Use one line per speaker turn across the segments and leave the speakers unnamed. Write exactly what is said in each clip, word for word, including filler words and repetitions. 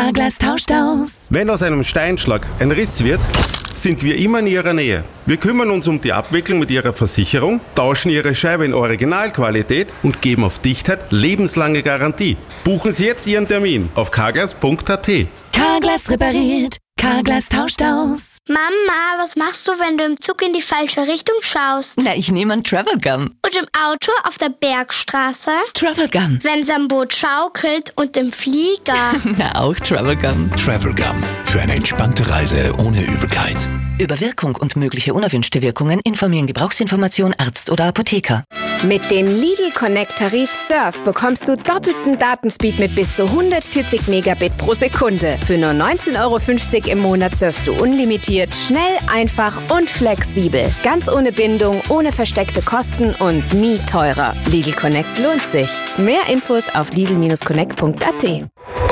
Carglass tauscht aus.
Wenn aus einem Steinschlag ein Riss wird, sind wir immer in Ihrer Nähe. Wir kümmern uns um die Abwicklung mit Ihrer Versicherung, tauschen Ihre Scheibe in Originalqualität und geben auf Dichtheit lebenslange Garantie. Buchen Sie jetzt Ihren Termin auf carglass punkt a t.
Carglass repariert, Carglass tauscht aus.
Mama, was machst du, wenn du im Zug in die falsche Richtung schaust?
Na, ich nehme einen Travel Gum.
Und im Auto auf der Bergstraße?
Travel Gum.
Wenn's am Boot schaukelt und im Flieger?
Na, auch Travel Gum.
Travel Gum. Für eine entspannte Reise ohne Übelkeit.
Über Wirkung und mögliche unerwünschte Wirkungen informieren Gebrauchsinformation Arzt oder Apotheker.
Mit dem Lidl Connect Tarif Surf bekommst du doppelten Datenspeed mit bis zu hundertvierzig Megabit pro Sekunde. Für nur neunzehn Euro fünfzig im Monat surfst du unlimitiert, schnell, einfach und flexibel. Ganz ohne Bindung, ohne versteckte Kosten und nie teurer. Lidl Connect lohnt sich. Mehr Infos auf lidl connect punkt a t.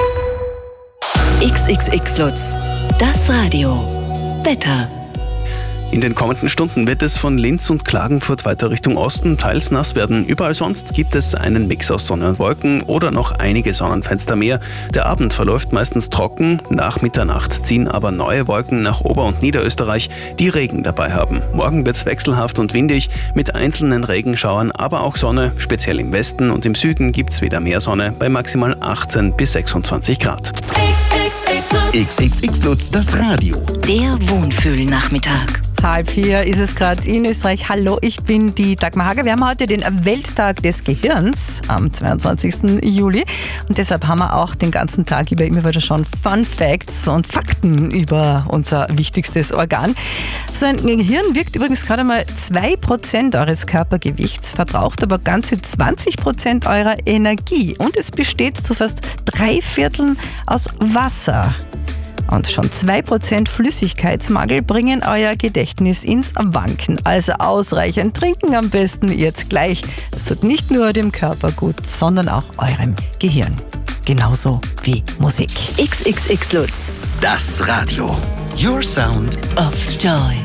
X X X Lutz. Das Radio. Wetter.
In den kommenden Stunden wird es von Linz und Klagenfurt weiter Richtung Osten teils nass werden. Überall sonst gibt es einen Mix aus Sonne und Wolken oder noch einige Sonnenfenster mehr. Der Abend verläuft meistens trocken. Nach Mitternacht ziehen aber neue Wolken nach Ober- und Niederösterreich, die Regen dabei haben. Morgen wird es wechselhaft und windig mit einzelnen Regenschauern, aber auch Sonne. Speziell im Westen und im Süden gibt es wieder mehr Sonne bei maximal achtzehn bis sechsundzwanzig Grad.
X X X Lutz, das Radio.
Der Wohnfühlnachmittag.
Halb vier ist es gerade in Österreich. Hallo, ich bin die Dagmar Hager. Wir haben heute den Welttag des Gehirns am zweiundzwanzigsten Juli und deshalb haben wir auch den ganzen Tag über immer wieder schon Fun Facts und Fakten über unser wichtigstes Organ. So ein Gehirn wirkt übrigens gerade mal zwei Prozent eures Körpergewichts, verbraucht aber ganze zwanzig Prozent eurer Energie und es besteht zu fast drei Vierteln aus Wasser. Und schon zwei Prozent Flüssigkeitsmangel bringen euer Gedächtnis ins Wanken. Also ausreichend trinken am besten jetzt gleich. Das tut nicht nur dem Körper gut, sondern auch eurem Gehirn. Genauso wie Musik.
X X X Lutz.
Das Radio. Your Sound
of Joy.